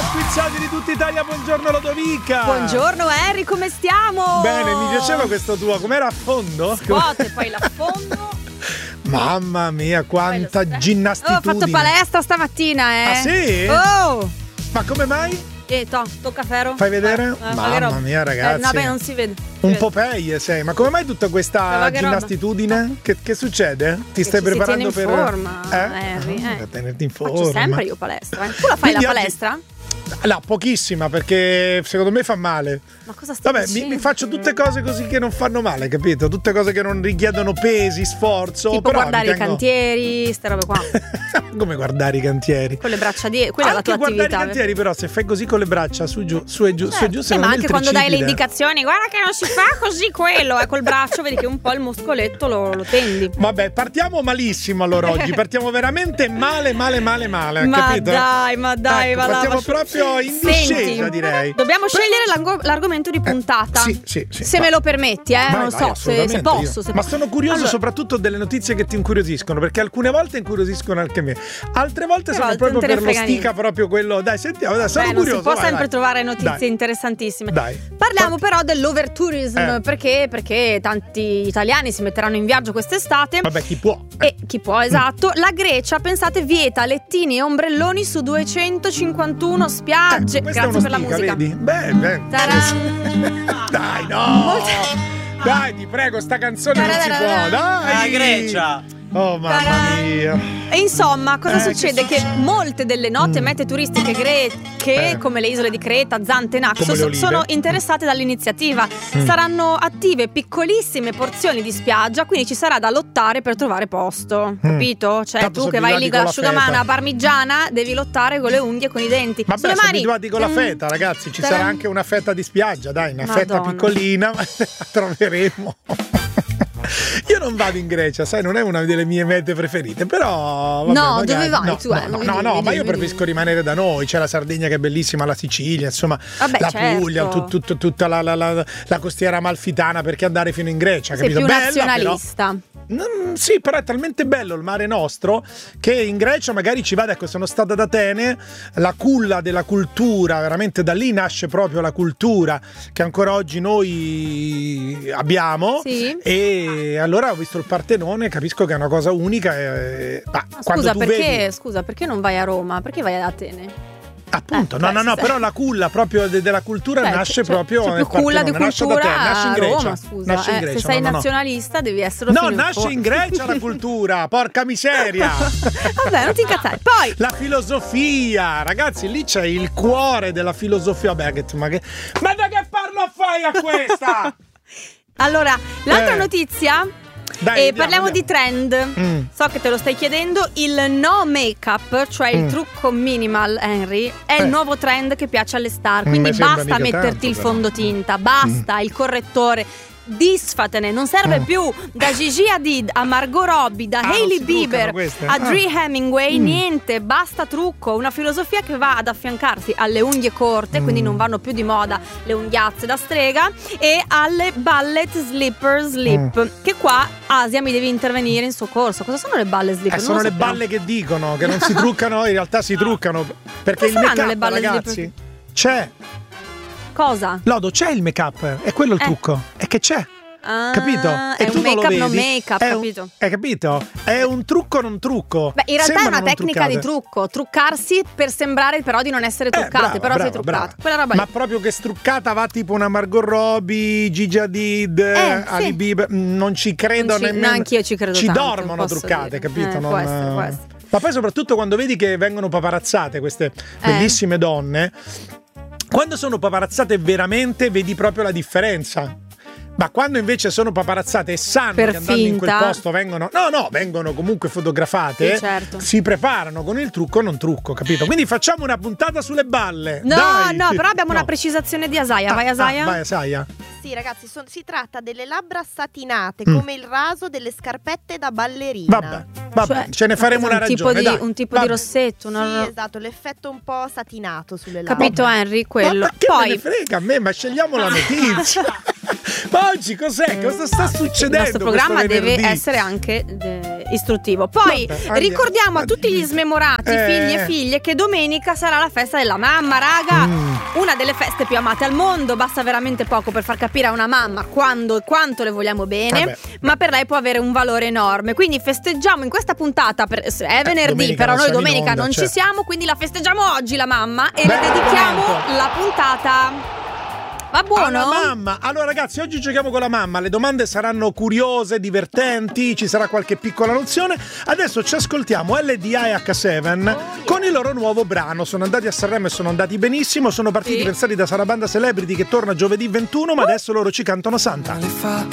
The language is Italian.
Squizzati di tutta Italia, buongiorno Lodovica. Buongiorno Henry, come stiamo? Bene, mi piaceva questo tuo, com'era a fondo? Scuote, poi l'affondo. Mamma mia, quanta ginnastitudine. Ho fatto palestra stamattina, Ah sì? Oh! Ma come mai? Tocca ferro. Fai vedere? Mamma mia, ragazzi. No, beh, non si vede. Un Popeye sei, ma come mai tutta questa ginnastitudine? Che succede? Ti stai preparando per forma, Henry, per tenerti in forma. Faccio sempre io palestra. Tu la fai la palestra? No, pochissima, perché secondo me fa male. Ma cosa stai dicendo? Mi faccio tutte cose così che non fanno male, capito? Tutte cose che non richiedono pesi, sforzo. Tipo però guardare i cantieri, ste robe qua. Come guardare i cantieri? Con le braccia dietro, quella è la tua attività. Guardare i cantieri, però se fai così con le braccia su e giù, su e giù, su e giù, ma anche quando dai le indicazioni, guarda che non si fa così quello, col braccio vedi che un po' il muscoletto lo tendi. Vabbè, partiamo malissimo allora oggi, partiamo veramente male, ma capito? Ma dai, ecco, partiamo proprio in discesa, direi. Dobbiamo scegliere l'argomento di puntata. Sì. Se me lo permetti, non so se posso. Ma sono curioso soprattutto delle notizie che ti incuriosiscono, perché alcune volte incuriosiscono anche me, altre volte sono proprio per lo stica proprio quello. Dai, sentiamo, sono curioso. Non si può sempre trovare notizie interessantissime. Dai. Parliamo però dell'overtourism, perché tanti italiani si metteranno in viaggio quest'estate. Vabbè, chi può. Chi può, esatto. La Grecia, pensate, vieta lettini e ombrelloni su 251 spiagge. Grazie per la musica. Vedi? Beh. Dai, no! Dai, ti prego, sta canzone non si può. Dai! La Grecia! Oh, mamma mia! E insomma, cosa succede? Che molte delle note mete turistiche greche, come le isole di Creta, Zante e Naxos, sono interessate dall'iniziativa. Saranno attive piccolissime porzioni di spiaggia, quindi ci sarà da lottare per trovare posto. Capito? Cioè, tanto tu che vai lì con l'asciugamano parmigiana, devi lottare con le unghie e con i denti. Vabbè, sono abituati con la fetta, ragazzi. Ci sarà anche una fetta di spiaggia, dai, una fetta piccolina, ma la troveremo. Io non vado in Grecia, sai, non è una delle mie mete preferite, però vabbè, no, dove vai tu? No, ma io preferisco rimanere da noi. C'è la Sardegna che è bellissima, la Sicilia, insomma, la Puglia, tutta la costiera amalfitana, perché andare fino in Grecia, capito? Sei più nazionalista. Però, sì, però è talmente bello il Mare Nostro che in Grecia magari ci vado. Ecco, sono stata ad Atene, la culla della cultura, veramente da lì nasce proprio la cultura che ancora oggi noi abbiamo. Sì. E allora ho visto il Partenone, capisco che è una cosa unica. Perché non vai a Roma? Perché vai ad Atene? Appunto, no, però la culla proprio della cultura nasce proprio. C'è più culla di cultura nasce in Grecia. Roma, scusa. Nasce in Grecia. Se sei nazionalista devi essere. No, nasce in Grecia la cultura, porca miseria. Vabbè, non ti incazzare. Poi la filosofia, ragazzi, lì c'è il cuore della filosofia. Vabbè, ma da che parlo fai a questa? Allora, l'altra notizia. Dai, parliamo di trend. So che te lo stai chiedendo. Il no make-up, cioè il trucco minimal, Henry, è il nuovo trend che piace alle star. Quindi basta metterti il fondotinta, basta il correttore. Disfatene, non serve più. Da Gigi Hadid a Margot Robbie, da Hailey Bieber a Dree Hemingway, niente, basta trucco. Una filosofia che va ad affiancarsi alle unghie corte, quindi non vanno più di moda le unghiazze da strega, e alle ballet slipper slip, che qua Asia mi devi intervenire in soccorso. Cosa sono le ballet slipper? Sono le balle che dicono che non si truccano, in realtà si truccano, perché il make-up, ragazzi, c'è. Cosa? Lodo, c'è il make-up, è quello il trucco, è che c'è. Capito? È un make-up non make-up, capito? Hai capito? È un trucco non trucco. Beh, in realtà è una tecnica di trucco. Truccarsi per sembrare però di non essere truccate, però sei truccato. Quella roba ma proprio che struccata va tipo una Margot Robbie, Gigi Hadid, Hailey Bieber, non ci credo nemmeno. Neanche io ci credo ci tanto, dormono truccate, capito? Può essere. Ma poi soprattutto quando vedi che vengono paparazzate queste bellissime donne, quando sono paparazzate veramente vedi proprio la differenza. Ma quando invece sono paparazzate e sanno che andando in quel posto vengono comunque fotografate, certo, si preparano con il trucco non trucco, capito? Quindi facciamo una puntata sulle balle. Però abbiamo una precisazione di Asaia. Vai Asaia. Vai Asaia. Sì, ragazzi, si tratta delle labbra satinate, come il raso delle scarpette da ballerina. Vabbè, ce ne faremo una ragione. Un tipo di rossetto. Sì, esatto, l'effetto un po' satinato sulle labbra. Capito, Henry, quello. Ma che me ne frega a me, ma scegliamo la notizia. Ma oggi cos'è? Cosa sta succedendo? Il nostro programma deve essere anche istruttivo. Poi ricordiamo a tutti gli smemorati, figli e figlie, che domenica sarà la festa della mamma, raga. Una delle feste più amate al mondo. Basta veramente poco per far capire a una mamma quando e quanto le vogliamo bene, ma per lei può avere un valore enorme. Quindi festeggiamo in questa puntata, è venerdì, però noi domenica non ci siamo, quindi la festeggiamo oggi la mamma e le dedichiamo la puntata. Va buono? Alla mamma. Allora ragazzi, oggi giochiamo con la mamma. Le domande saranno curiose, divertenti, ci sarà qualche piccola nozione. Adesso ci ascoltiamo LDA e H7 con il loro nuovo brano. Sono andati a Sanremo e sono andati benissimo. Sono partiti pensati da Sarabanda Celebrity, che torna giovedì 21, ma adesso loro ci cantano Santa. Le fa